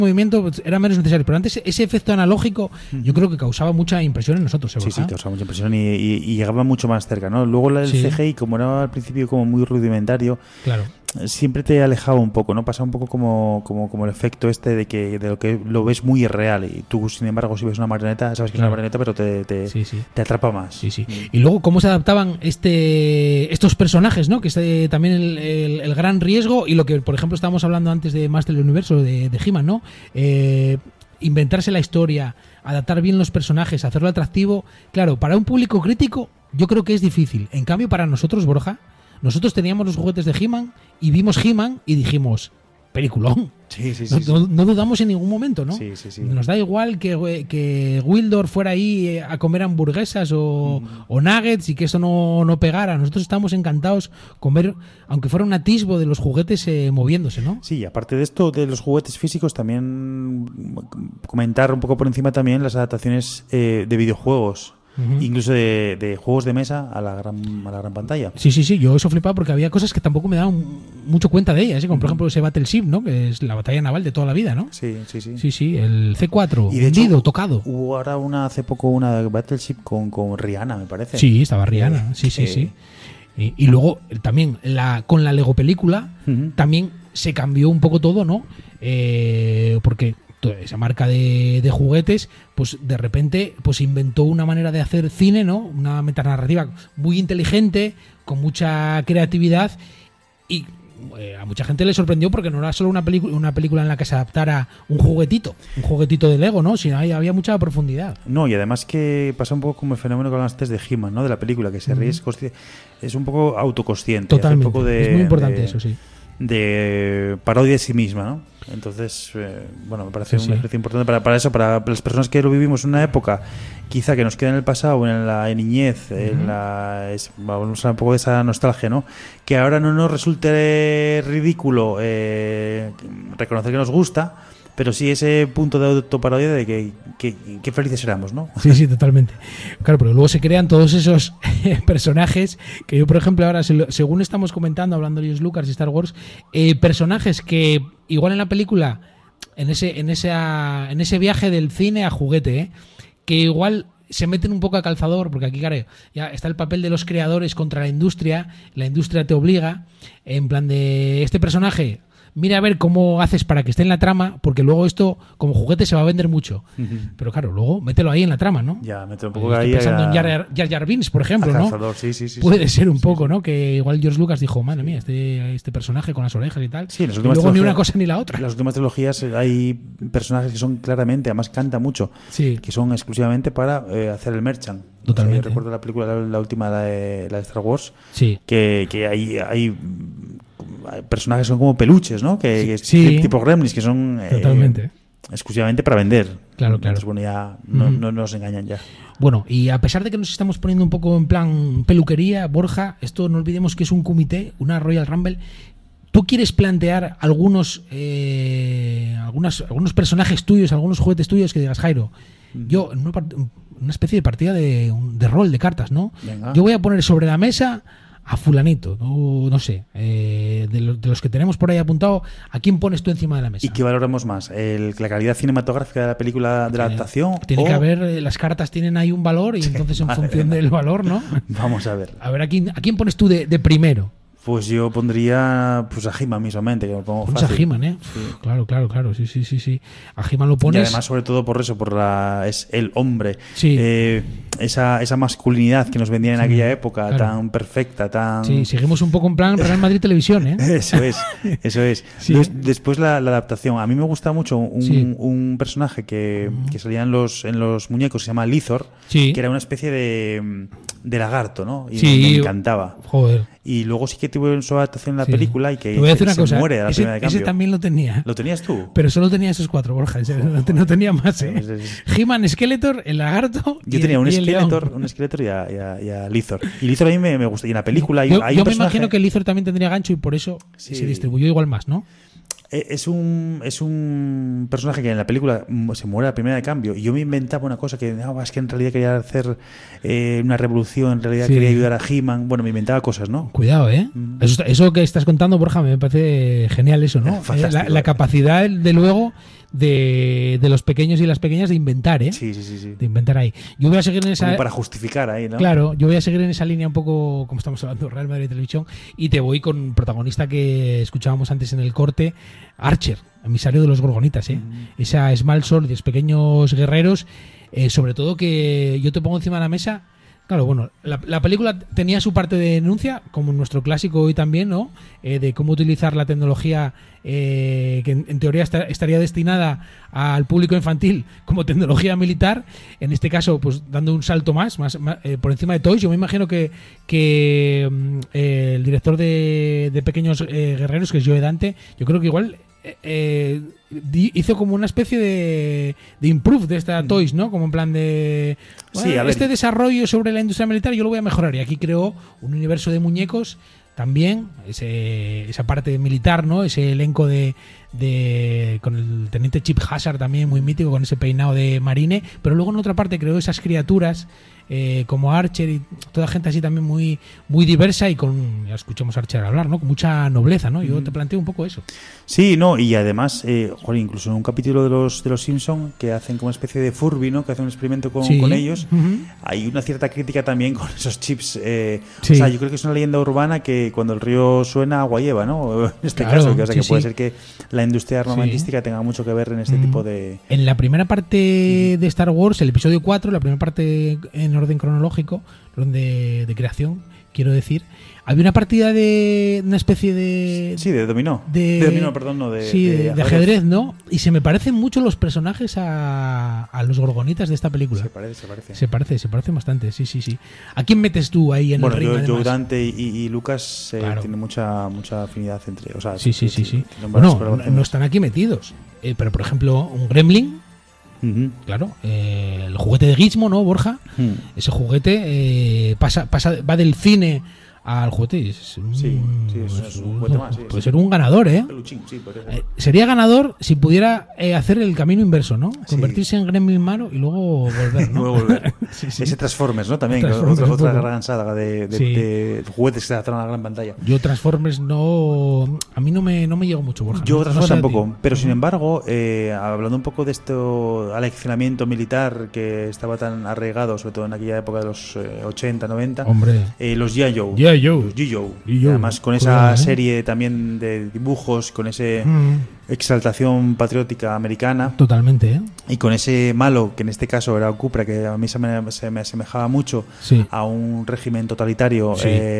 movimiento pues, era menos necesario, pero antes ese efecto analógico yo creo que causaba mucha impresión en nosotros. Sí, causaba mucha impresión y llegaba mucho más cerca, ¿no? Luego el CGI, como era al principio como muy rudimentario, claro, siempre te alejaba un poco, ¿no? Pasa un poco como el efecto este de lo que lo ves muy irreal y tú, sin embargo, si ves una marioneta, sabes que es una marioneta, pero te atrapa más. Sí. Y luego cómo se adaptaban estos personajes, ¿no? Que es también el gran riesgo y lo que, por ejemplo, estábamos hablando antes de Master del Universo, de He-Man, ¿no? Inventarse la historia, adaptar bien los personajes, hacerlo atractivo. Claro, para un público crítico yo creo que es difícil. En cambio, para nosotros, Borja, nosotros teníamos los juguetes de He-Man y vimos He-Man y dijimos, peliculón. Sí. No dudamos en ningún momento, ¿no? Sí. Nos da igual que Wildor fuera ahí a comer hamburguesas o nuggets y que eso no pegara. Nosotros estábamos encantados con ver, aunque fuera un atisbo de los juguetes moviéndose, ¿no? Sí, aparte de esto, de los juguetes físicos, también comentar un poco por encima también las adaptaciones de videojuegos. Incluso de juegos de mesa a la gran pantalla. Sí, yo eso flipaba porque había cosas que tampoco me daban mucho cuenta de ellas, como por ejemplo ese Battleship, ¿no? Que es la batalla naval de toda la vida, ¿no? Sí. El C4, y de hundido, hecho, tocado. Hubo ahora hace poco una Battleship con Rihanna, me parece. Sí, estaba Rihanna, sí. Y luego también con la Lego película también se cambió un poco todo, ¿no? Porque esa marca de juguetes, pues de repente pues inventó una manera de hacer cine, ¿no? Una metanarrativa muy inteligente, con mucha creatividad y a mucha gente le sorprendió porque no era solo una película en la que se adaptara un juguetito de Lego, ¿no? Sino había mucha profundidad. No, y además que pasa un poco como el fenómeno que hablaste de He-Man, ¿no? De la película, que se ríe, es un poco autoconsciente. Totalmente, un poco es muy importante eso, sí. De parodia de sí misma, ¿no? Entonces, me parece un ejercicio importante para eso, para las personas que lo vivimos en una época quizá que nos queda en el pasado, en la niñez, vamos a un poco de esa nostalgia, ¿no? Que ahora no nos resulte ridículo reconocer que nos gusta, pero sí ese punto de autoparodia de que felices éramos, ¿no? Sí, totalmente. Claro, pero luego se crean todos esos personajes que yo, por ejemplo, ahora, según estamos comentando, hablando de George Lucas y Star Wars, personajes que igual en la película, en ese viaje del cine a juguete, que igual se meten un poco a calzador, porque aquí, claro, ya está el papel de los creadores contra la industria te obliga, en plan de este personaje, mira a ver cómo haces para que esté en la trama, porque luego esto como juguete se va a vender mucho. Pero claro, luego mételo ahí en la trama, ¿no? Ya, mételo un poco ahí. Estoy pensando en Jar Jar Binks, por ejemplo, ¿no? Puede ser un poco, ¿no? Que igual George Lucas dijo, madre mía, este personaje con las orejas y tal. Sí, y luego ni una cosa ni la otra. En las últimas trilogías hay personajes que son claramente, además canta mucho, que son exclusivamente para hacer el merchant. Totalmente. Yo recuerdo la película, la última, la de Star Wars, sí, que hay personajes que son como peluches, ¿no? Tipo Gremlins, que son exclusivamente para vender. Claro. Entonces, bueno, ya no nos engañan ya. Bueno, y a pesar de que nos estamos poniendo un poco en plan peluquería, Borja, esto no olvidemos que es un comité, una Royal Rumble. ¿Tú quieres plantear algunos personajes tuyos, algunos juguetes tuyos que digas, Jairo, yo en una especie de partida de rol de cartas, ¿no? Venga. Yo voy a poner sobre la mesa a fulanito, no sé, de los que tenemos por ahí apuntado, ¿a quién pones tú encima de la mesa? ¿Y qué valoramos más? ¿La calidad cinematográfica de la película, de la adaptación? Tiene que haber, las cartas tienen ahí un valor y entonces en función del valor, ¿no? Vamos a ver. A ver, ¿a quién pones tú de primero? Pues yo pondría a He-Man mismamente, que me pongo fácil. A He-Man, ¿eh? Sí. Claro. Sí. A He-Man lo pones. Y además, sobre todo por eso, es el hombre. Sí. Esa masculinidad que nos vendían en aquella época, tan perfecta, tan... Sí, seguimos un poco en plan Real Madrid Televisión, ¿eh? Eso es. Sí. Después la adaptación. A mí me gusta mucho un personaje que salía en los muñecos, se llama Lizor, que era una especie de lagarto, ¿no? Y me encantaba. Joder. Y luego sí que tuve su adaptación en la película y que se muere a la primera de cambio. Ese también lo tenía. ¿Lo tenías tú? Pero solo tenía esos 4, Borja. No tenía más, ¿eh? He-Man, Skeletor, el lagarto. Yo tenía un Skeletor y a Lizor. Y Lizor a mí me gusta. Y en la película hay yo me imagino que Lizor también tendría gancho y por eso se distribuyó igual más, ¿no? es un personaje que en la película se muere a la primera de cambio, y yo me inventaba una cosa que es que en realidad quería hacer una revolución, en realidad quería ayudar a He-Man. Bueno, me inventaba cosas, ¿no? Cuidado, eso que estás contando, Borja, me parece genial eso, ¿no? La capacidad, de luego, de los pequeños y las pequeñas de inventar, Sí. De inventar ahí. Yo voy a seguir en esa... Como para justificar ahí, ¿no? Claro, yo voy a seguir en esa línea un poco, como estamos hablando, Real Madrid Televisión, y te voy con un protagonista que escuchábamos antes en el corte, Archer, emisario de los Gorgonitas, Esa Small Soldiers, pequeños guerreros, sobre todo que yo te pongo encima de la mesa. Claro, bueno, la película tenía su parte de denuncia, como nuestro clásico hoy también, ¿no? De cómo utilizar la tecnología que en teoría estaría destinada al público infantil como tecnología militar. En este caso, pues dando un salto más por encima de Toys. Yo me imagino que el director de Pequeños Guerreros, que es Joe Dante, yo creo que igual... hizo como una especie de improve de esta Toys, ¿no? Como en plan de este desarrollo sobre la industria militar yo lo voy a mejorar, y aquí creó un universo de muñecos también, esa parte militar, ¿no? Ese elenco con el teniente Chip Hazard también muy mítico, con ese peinado de marine, pero luego en otra parte creó esas criaturas como Archer y toda gente así también muy, muy diversa, y ya escuchamos a Archer hablar, ¿no? Con mucha nobleza, ¿no? Yo te planteo un poco eso. Sí, no, y además, incluso en un capítulo de los Simpson, que hacen como una especie de Furby, ¿no? Que hacen un experimento con ellos, hay una cierta crítica también con esos chips. O sea, yo creo que es una leyenda urbana que cuando el río suena, agua lleva, ¿no? En este caso, que puede ser que la industria armamentística tenga mucho que ver en este tipo de... En la primera parte de Star Wars, el episodio 4, la primera parte en orden cronológico, orden de creación, quiero decir, había una partida de una especie de... Sí, de dominó. De dominó, perdón, no, de ajedrez, ¿no? Y se me parecen mucho los personajes a los gorgonitas de esta película. Se parece bastante, sí. ¿A quién metes tú ahí en el ring? Bueno, yo Dante y Lucas tienen mucha afinidad entre... O sea, sí. Bueno, no están aquí metidos. Pero, por ejemplo, un Gremlin... Claro, el juguete de Gizmo, ¿no, Borja? Ese juguete va del cine al juguete. Es un juguete más. Puede ser un ganador, Peluchín, sí, sería ganador si pudiera hacer el camino inverso, ¿no? Convertirse en Gremlin malo y luego volver, ¿no? Ese Transformers, ¿no? También, otra gran saga de juguetes que se adaptaron a la gran pantalla. Yo Transformers no... A mí no me llegó mucho, Borja. Yo Transformers tampoco, pero sin embargo, hablando un poco de esto aleccionamiento militar que estaba tan arraigado, sobre todo en aquella época de los 80, 90, los G.I. Joe. G.I. Además, con esa serie también de dibujos, con ese exaltación patriótica americana. Totalmente, Y con ese malo, que en este caso era Cupra, que a mí se me asemejaba mucho a un régimen totalitario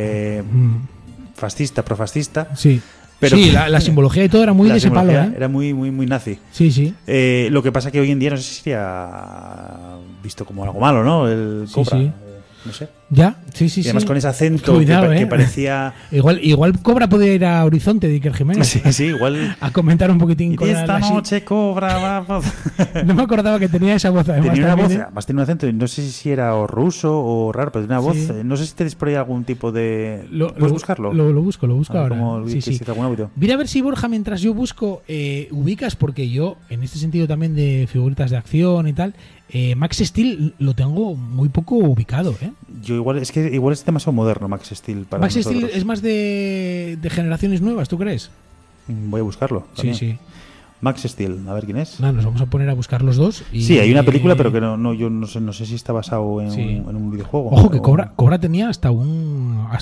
fascista, profascista. Sí. Pero la simbología y todo era muy de ese palo, Era muy nazi. Sí. Lo que pasa que hoy en día no sé si sería visto como algo malo, ¿no? El Cobra. Sí. No sé. Ya, sí. Y además con ese acento que parecía... Igual Cobra podía ir a Horizonte de Iker Jiménez. Sí, igual... A comentar un poquitín con esta noche Cobra... No me acordaba que tenía esa voz. Además, tenía una voz, además tenía un acento, no sé si era o ruso o raro, pero tenía una voz... No sé si tenéis por ahí algún tipo de... ¿Puedes buscarlo? Lo busco ahora. Sí. Mira a ver si, Borja, mientras yo busco, ubicas, porque yo, en este sentido también de figuritas de acción y tal... Max Steel lo tengo muy poco ubicado, Yo igual es demasiado moderno Max Steel para Max nosotros. Steel es más de generaciones nuevas, ¿tú crees? Voy a buscarlo también. Sí. Max Steel, a ver quién es. Nos vamos a poner a buscar los dos. Sí, hay una película, pero que yo no sé si está basado en un videojuego. Ojo, que Cobra tenía hasta una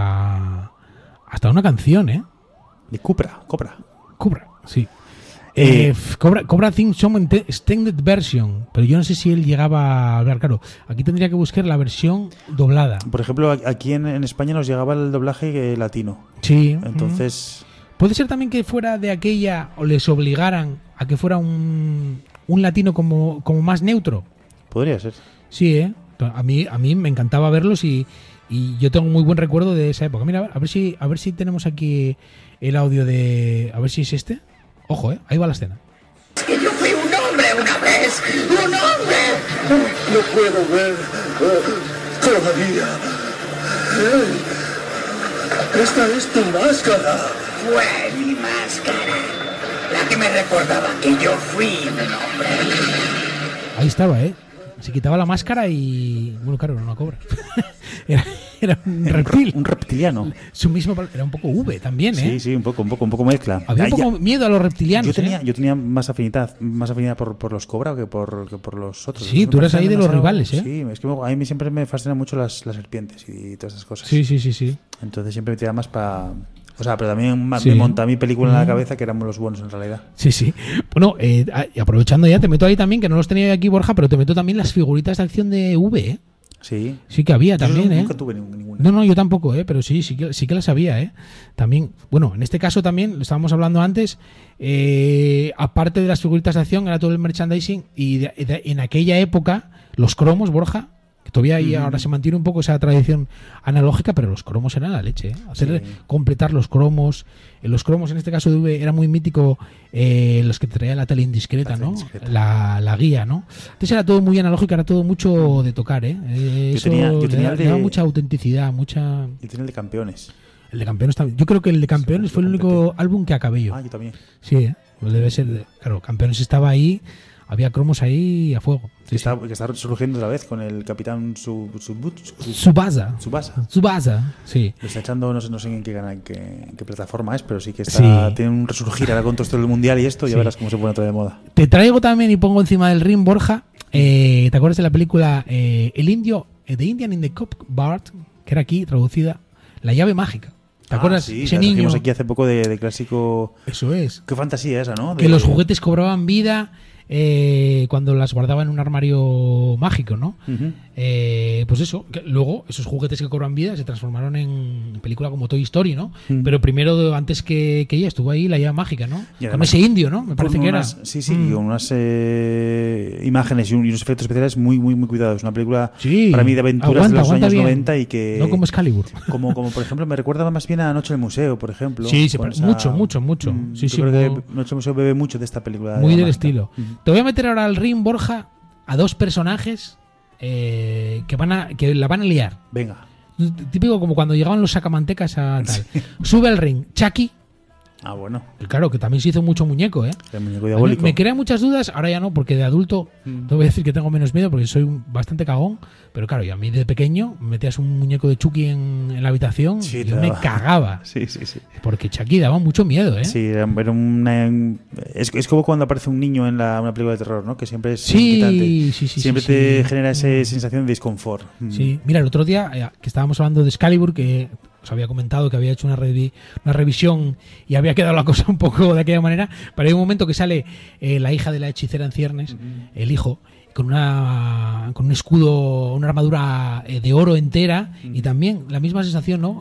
canción, De Cobra, sí. Cobra Theme Song Extended Version, pero yo no sé si él llegaba a hablar. Claro, aquí tendría que buscar la versión doblada. Por ejemplo, aquí en España nos llegaba el doblaje latino. Sí. Entonces... ¿Puede ser también que fuera de aquella o les obligaran a que fuera un latino como más neutro? Podría ser. Sí, a mí me encantaba verlos y yo tengo muy buen recuerdo de esa época. Mira, a ver si tenemos aquí el audio de... A ver si es este. Ojo, ahí va la escena. Que yo fui un hombre una vez, un hombre. No puedo ver todavía. Esta es tu máscara. Fue mi máscara. la que me recordaba que yo fui un hombre. Ahí estaba, ¿eh? Se quitaba la máscara y... Bueno, claro, era una cobra. era un reptil. Un reptiliano. Su mismo... Era un poco V también, ¿eh? Sí, un poco mezcla. Había un poco miedo a los reptilianos. Yo tenía más afinidad por los cobra que por los otros. Sí, tú eras ahí de los rivales, ¿eh? Sí, es que a mí siempre me fascinan mucho las serpientes y todas esas cosas. Sí. Entonces siempre me tiraba más para... O sea, pero también me monta mi película en la cabeza que éramos los buenos en realidad. Sí. Bueno, aprovechando ya, te meto ahí también, que no los tenía aquí, Borja, pero te meto también las figuritas de acción de V, ¿eh? Sí. Sí que había también, ¿eh? Nunca tuve ninguna. No, yo tampoco, pero sí que las había, ¿eh? También, bueno, en este caso también, lo estábamos hablando antes, aparte de las figuritas de acción, era todo el merchandising y en aquella época, los cromos, Borja, que todavía ahí ahora se mantiene un poco esa tradición analógica, pero los cromos eran la leche, ¿eh? Completar los cromos en este caso de V era muy mítico, los que traía la tele indiscreta, ¿no? La guía, ¿no? Entonces era todo muy analógico, era todo mucho de tocar, ¿eh? Eso yo tenía le daba mucha autenticidad, mucha... Y tenía el de Campeones. El de Campeones también. Yo creo que el de Campeones fue el único álbum que acabé yo. Yo también. Sí, debe ser. Claro, Campeones estaba ahí, había cromos ahí a fuego. Que está surgiendo otra vez con el capitán Tsubasa, sí. Lo está echando, no sé en qué plataforma es, pero sí que tiene un resurgir ahora con todo esto del mundial y esto, ya verás cómo se pone otra de moda. Te traigo también y pongo encima del ring, Borja, ¿te acuerdas de la película El Indio, The Indian in the Cup Bart, que era aquí traducida La llave mágica? ¿Te acuerdas? Sí, ese la niño trajimos aquí hace poco de clásico. Eso es. Qué fantasía esa, ¿no? Que los juguetes cobraban vida cuando las guardaba en un armario mágico, ¿no? Pues eso, que luego esos juguetes que cobran vida se transformaron en película como Toy Story, ¿no? Pero primero, antes que ella estuvo ahí la llave mágica, ¿no? Con ese indio, ¿no? Me parece que era. Sí, con unas imágenes y unos efectos especiales muy cuidados. Una película para mí de aventuras de los años bien. 90 y que... No como Excalibur. Como por ejemplo, me recuerda más bien a Noche del Museo, por ejemplo. Sí, mucho. Sí, creo que Noche del Museo bebe mucho de esta película. Muy del estilo. Te voy a meter ahora al ring, Borja, a dos personajes que la van a liar. Venga. Típico como cuando llegaban los sacamantecas a tal. Sí. Sube al ring Chucky. Bueno. Claro, que también se hizo mucho muñeco, ¿eh? El muñeco diabólico. Me crea muchas dudas, ahora ya no, porque de adulto te voy a decir que tengo menos miedo porque soy bastante cagón, pero claro, y a mí de pequeño metías un muñeco de Chucky en la habitación y yo me cagaba. Sí. Porque Chucky daba mucho miedo, ¿eh? Sí, era es como cuando aparece un niño en una película de terror, ¿no? Que siempre es inquietante. Siempre te genera esa sensación de disconfort. Sí, mira, el otro día que estábamos hablando de Excalibur, que os había comentado que había hecho una revisión y había quedado la cosa un poco de aquella manera, pero hay un momento que sale la hija de la hechicera en ciernes, el hijo, con un escudo, una armadura de oro entera y también la misma sensación, ¿no?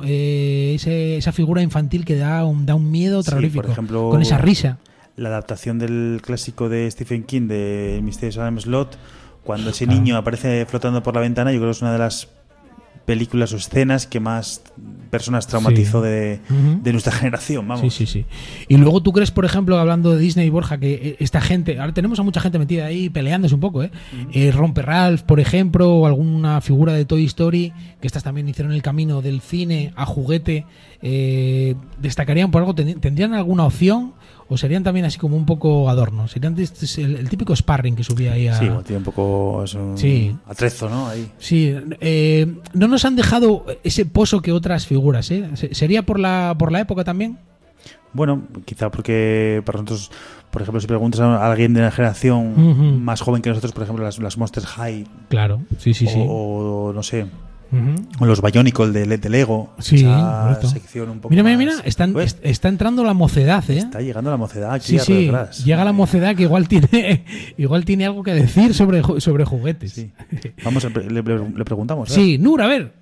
Esa figura infantil que da un miedo terrorífico, por ejemplo, con esa risa. La adaptación del clásico de Stephen King de El misterio de Salem Slot, cuando ese niño aparece flotando por la ventana, yo creo que es una de las películas o escenas que más personas traumatizó de nuestra generación, vamos. Sí. Y luego tú crees, por ejemplo, hablando de Disney, Borja, que esta gente, ahora tenemos a mucha gente metida ahí peleándose un poco, Romper Ralph, por ejemplo, o alguna figura de Toy Story, que estas también hicieron el camino del cine a juguete, ¿destacarían por algo? ¿Tendrían alguna opción? ¿O serían también así como un poco adornos? Serían el típico sparring que subía ahí a... Sí, tiene un poco atrezo, ¿no? Ahí. Sí, no nos han dejado ese pozo que otras figuras, ¿eh? ¿Sería por la época también? Bueno, quizá porque para nosotros, por ejemplo, si preguntas a alguien de una generación más joven que nosotros, por ejemplo, las Monsters High. Claro, sí. O no sé... O los Bionicle de Lego. Sí, esa sección un poco mira, está entrando la mocedad, ¿eh? Está llegando la mocedad aquí atrás. Llega la mocedad que igual tiene algo que decir sobre juguetes. Sí. Vamos, le preguntamos. Sí, Nur, a ver.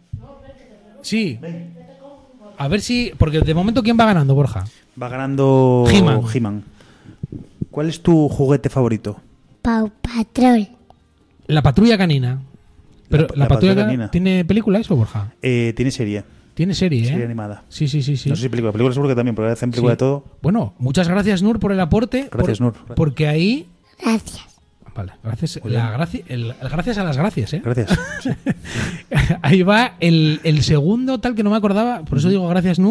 Sí. A ver si... Porque de momento, ¿quién va ganando, Borja? Va ganando He-Man. ¿Cuál es tu juguete favorito? Paw Patrol. La patrulla canina. Pero la patrulla canina, ¿tiene película eso, Borja? Tiene serie. Tiene serie, Serie animada. Sí. No sé si película seguro que también, porque hacen película de todo. Bueno, muchas gracias, Nur, por el aporte. Gracias, Nur. Porque ahí... Gracias. Vale, gracias. Gracias a las gracias, ¿eh? Gracias. Sí. Ahí va el segundo, tal que no me acordaba, por eso digo gracias, Nur.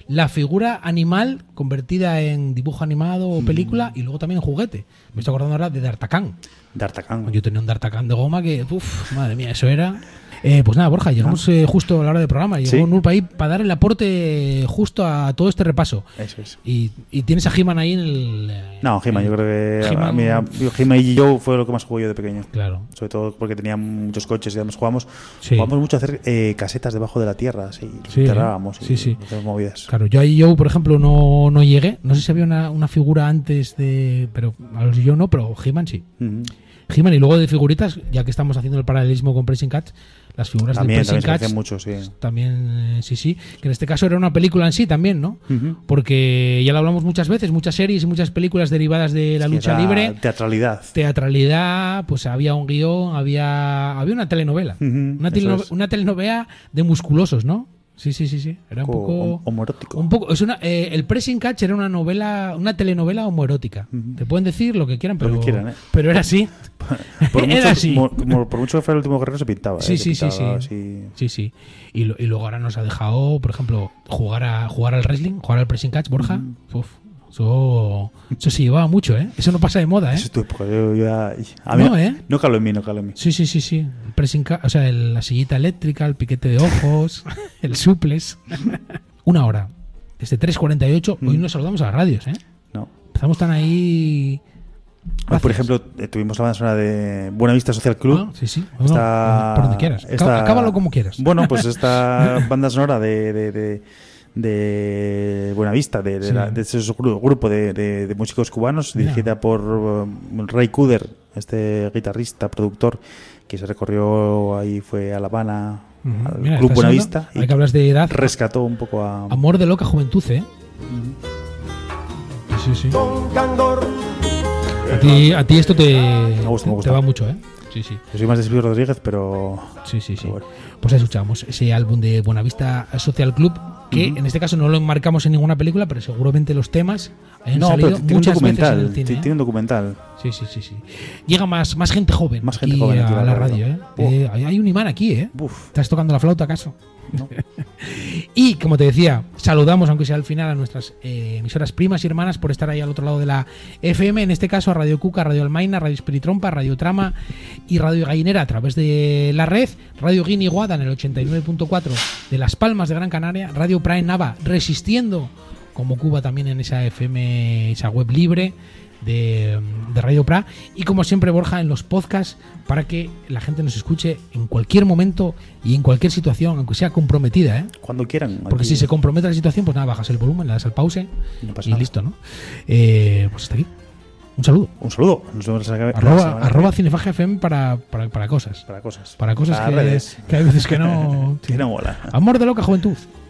la figura animal convertida en dibujo animado o película y luego también en juguete. Me estoy acordando ahora de D'Artagnan. D'Artagnan. Yo tenía un D'Artagnan de goma que, madre mía, eso era... pues nada, Borja, llegamos justo a la hora del programa. Llegó Nurpa ahí para dar el aporte justo a todo este repaso. Eso es. Y tienes a He-Man ahí en el... No, He-Man, yo creo que He-Man- He-Man y Joe fue lo que más jugué yo de pequeño. Claro. Sobre todo porque tenía muchos coches y además jugamos Sí. mucho a hacer casetas debajo de la tierra, así, Sí, enterrábamos y sí. hacíamos movidas. Claro, yo ahí por ejemplo, no llegué. No sé si había una figura antes de... Pero a los yo no, pero He-Man sí. Ujú. He-Man y luego de figuritas, ya que estamos haciendo el paralelismo con Pressing Catch, las figuras También del se Pressing Catch parecen mucho, sí. también, sí, que en este caso era una película en sí también, ¿no? Ujú. Porque ya lo hablamos muchas veces, muchas series y muchas películas derivadas de la Sí, lucha era libre. Teatralidad. Pues había un guión, había una telenovela. Ujú, eso es. Una telenovela de musculosos, ¿no? Sí. Era un poco... homoerótico. Un poco, el Pressing Catch era una telenovela homoerótica. Te pueden decir lo que quieran, pero, Lo que quieran, ¿eh? pero era así. Por Era mucho, así. por mucho que fuera el último guerrero se pintaba. Sí. Se pintaba así. Sí. Y luego ahora nos ha dejado, por ejemplo, jugar al wrestling, jugar al Pressing Catch, Borja. Uf, eso se llevaba mucho, ¿eh? Eso no pasa de moda, ¿eh? Esa es tu época. Yo ya, a No, mí, ¿eh? No caló en mí. Sí. El pressing catch, o sea, la sillita eléctrica, el piquete de ojos, el suples. Una hora. Desde 3:48. Hoy nos saludamos a las radios, ¿eh? No. Empezamos tan ahí... Por Gracias. ejemplo, tuvimos la banda sonora de Buenavista Social Club. Sí. Está- Por donde quieras. Acábalo como quieras. Bueno, pues esta banda sonora de Buenavista, de ese grupo de músicos cubanos, Mira. dirigida por Ray Cooder, este guitarrista, productor, que se recorrió ahí, fue a La Habana, al Mira, Club ¿estás Buenavista, sonando? Hay que hablas de edad. rescató un poco a... Amor de loca juventud, ¿eh? Sí. A ti esto te gusta. va mucho, ¿eh? Sí. Yo soy más de Silvio Rodríguez, pero... Sí. pero bueno. Pues ahí escuchamos ese álbum de Buenavista Social Club, que en este caso no lo enmarcamos en ninguna película, pero seguramente los temas hayan No, salido pero tiene un muchas veces en documental. el cine. Tiene un documental. Sí. Llega más gente joven, Más gente aquí joven aquí a la radio, ¿eh? Hay un imán aquí, ¿eh? Uf. ¿Estás tocando la flauta acaso? No. Y como te decía, saludamos, aunque sea al final, a nuestras emisoras primas y hermanas por estar ahí al otro lado de la FM, en este caso a Radio Cuca, Radio Almaina, Radio Espiritrompa, Radio Trama y Radio Gallinera a través de la red, Radio Guiniguada en el 89.4 de Las Palmas de Gran Canaria, Radio Prae Nava resistiendo como Cuba también en esa FM, esa web libre de Radio Pra, y como siempre, Borja, en los podcasts para que la gente nos escuche en cualquier momento y en cualquier situación, aunque sea comprometida, ¿eh? Cuando quieran. Porque aquí. si se compromete la situación, pues nada, bajas el volumen, le das al pause No pasa y nada. listo, ¿no? Pues hasta aquí. Un saludo. Un saludo. Nos vemos la semana que viene. Arroba Cinefagia FM para cosas. Para cosas. Para cosas Para redes. que hay veces que no... Que no mola. Amor de loca juventud.